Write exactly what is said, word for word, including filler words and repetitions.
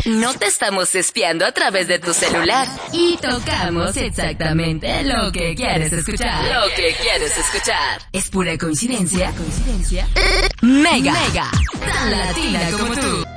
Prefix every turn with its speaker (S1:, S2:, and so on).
S1: no te estamos espiando a través de tu celular.
S2: Y tocamos exactamente lo que quieres escuchar.
S1: Lo que quieres escuchar.
S2: Es pura coincidencia.
S1: Coincidencia.
S2: Mega. Mega. Tan latina como tú.